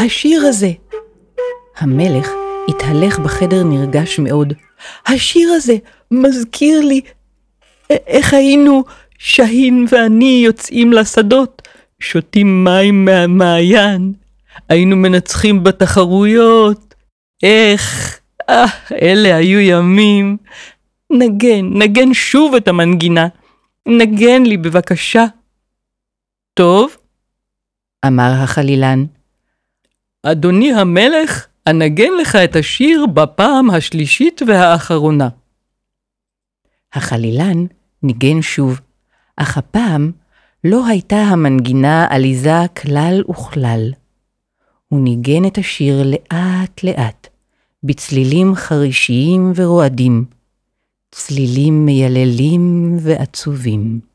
השיר הזה. המלך התהלך בחדר נרגש מאוד. השיר הזה מזכיר לי איך היינו שהין ואני יוצאים לשדות, שותים מים מהמעיין, היינו מנצחים בתחרויות. אלה היו ימים. נגן שוב את המנגינה. נגן לי בבקשה. טוב, אמר החלילן. אדוני המלך, אנגן לך את השיר בפעם השלישית והאחרונה. החלילן ניגן שוב, אך הפעם לא הייתה המנגינה עליזה כלל וכלל. הוא ניגן את השיר לאט לאט, בצלילים חרישיים ורועדים, צלילים מייללים ועצובים.